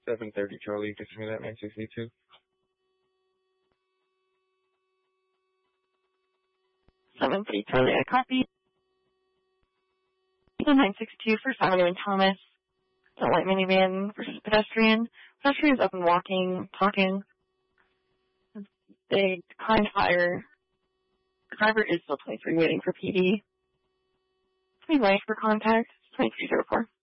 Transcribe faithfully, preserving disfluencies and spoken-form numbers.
seven thirty, Charlie. You can send me that nine sixty-two. seven thirty, Charlie. I copy. nine sixty-two, First Avenue and Thomas. The light minivan versus pedestrian. Pedestrian is up and walking, talking. They declined fire. The driver is still twenty-three, waiting for P D. Please wait for contact. twenty-three oh four.